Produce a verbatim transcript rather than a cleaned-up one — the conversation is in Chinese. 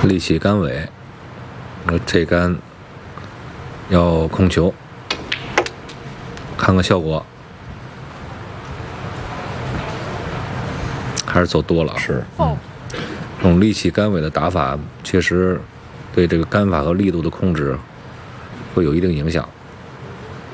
力起杆尾，这杆要控球，看看效果，还是走多了。 是， 嗯，这种力起杆尾的打法，确实对这个杆法和力度的控制会有一定影响。